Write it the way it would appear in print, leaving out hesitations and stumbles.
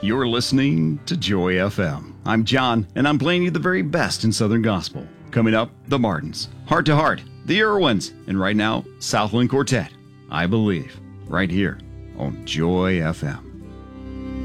You're listening to Joy FM. I'm John, and I'm playing you the very best in Southern Gospel. Coming up, the Martins, Heart to Heart, the Irwins, and right now, Southland Quartet. I Believe, right here on Joy FM.